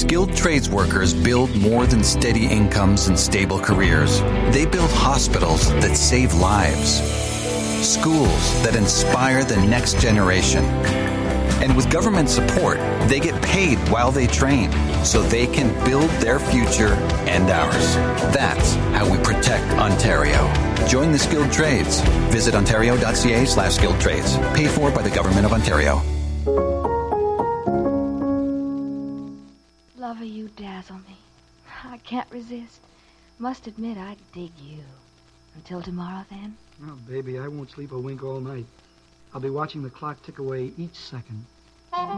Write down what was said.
Skilled trades workers build more than steady incomes and stable careers. They build hospitals that save lives, schools that inspire the next generation. And with government support, they get paid while they train, so they can build their future and ours. That's how we protect Ontario. Join the skilled trades. Visit ontario.ca/skilled trades. Paid for by the Government of Ontario. Lover, you dazzle me. I can't resist. Must admit I dig you. Until tomorrow, then? Oh, baby, I won't sleep a wink all night. I'll be watching the clock tick away each second.